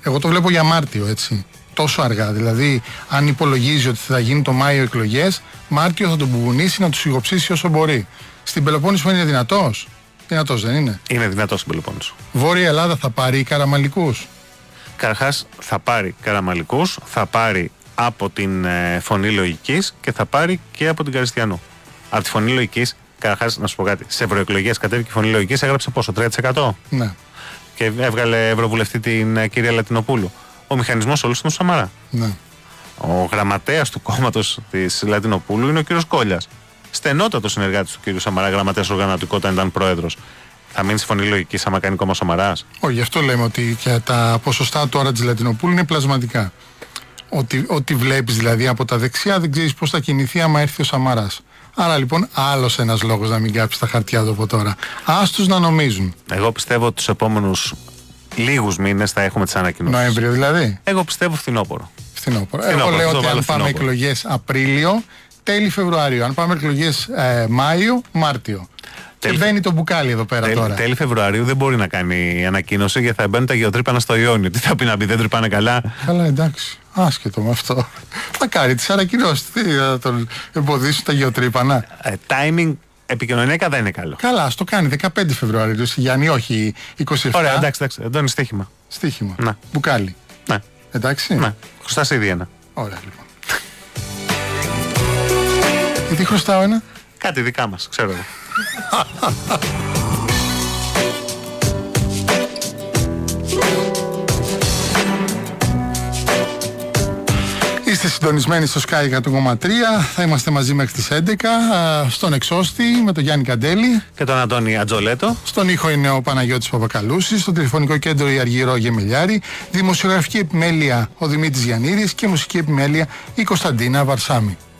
Εγώ το βλέπω για Μάρτιο, έτσι. Τόσο αργά. Δηλαδή, αν υπολογίζει ότι θα γίνει το Μάιο εκλογές, Μάρτιο θα τον μπουμπουνίσει να του σιγοψήσει όσο μπορεί. Στην Πελοπόννησο είναι δυνατός. Δυνατός δεν είναι? Είναι δυνατός στην Πελοπόννησο. Βόρεια Ελλάδα θα πάρει Καραμαλικούς. Καταρχάς θα πάρει Καραμαλικούς, θα πάρει από την Φωνή Λογικής και θα πάρει και από την Καριστιανού. Από τη Φωνή Λογικής, καταρχάς να σου πω κάτι, σε ευρωεκλογές κατέβηκε η Φωνή Λογικής, έγραψε πόσο, 3%? Ναι. Και έβγαλε ευρωβουλευτή την κυρία Λατινοπούλου. Ο μηχανισμός όλος είναι ο Σαμαρά. Ναι. Ο γραμματέας του κόμματος της Λατινοπούλου είναι ο κύριος Κόλλιας. Στενότατο συνεργάτης του κύριου Σαμαρά, γραμματέας οργανωτικού όταν ήταν πρόεδρος. Θα μείνει στη Φωνή Λογικής άμα κάνει κόμμα Σαμαράς? Όχι, γι' αυτό λέμε ότι και τα ποσοστά τώρα της Λατινοπούλου είναι πλασματικά. Ό,τι βλέπεις δηλαδή από τα δεξιά δεν ξέρεις πώς θα κινηθεί άμα έρθει ο Σαμαράς. Άρα λοιπόν άλλος ένας λόγος να μην κάψει τα χαρτιά του από τώρα. Άστους να νομίζουν. Εγώ πιστεύω ότι τους επόμενους λίγους μήνες θα έχουμε τις ανακοινώσεις. Νοέμβριο δηλαδή. Εγώ πιστεύω φθινόπωρο. Εγώ λέω ότι αν πάμε εκλογές Απρίλιο, τέλη Φεβρουαρίου. Αν πάμε εκλογές Μάιο, Μάρτιο. Και μπαίνει το μπουκάλι εδώ πέρα τώρα. Τέλη Φεβρουαρίου δεν μπορεί να κάνει ανακοίνωση γιατί θα μπαίνουν τα γεωτρύπανα στο Ιόνιο. Τι θα πει να πει, δεν τρυπάνε καλά? Καλά, εντάξει. Άσχετο με αυτό. Θα κάνει τις ανακοινώσεις. Τι θα τον εμποδίσουν τα γεωτρύπανα? Timing επικοινωνιακά δεν είναι καλό. Καλά, ας το κάνει 15 Φεβρουαρίου. Γιάννη, όχι 27. Ωραία, εντάξει. Εδώ είναι στοίχημα. Στοίχημα. Ναι. Μπουκάλι. Ναι. Εντάξει. Ναι. Χρωστάς ήδη ένα. Ωραία, λοιπόν. Γιατί χρωστάω ένα? Κάτι δικά μας, ξέρω εγώ. Είστε συντονισμένοι στο Sky 100,3. Θα είμαστε μαζί μέχρι τις 11. Στον εξώστη με τον Γιάννη Καντέλη και τον Αντώνη Ατζολέτο. Στον ήχο είναι ο Παναγιώτης Παπακαλούσης. Στο τηλεφωνικό κέντρο η Αργυρό Γεμελιάρη. Δημοσιογραφική επιμέλεια ο Δημήτρης Γιαννίδης και μουσική επιμέλεια η Κωνσταντίνα Βαρσάμη.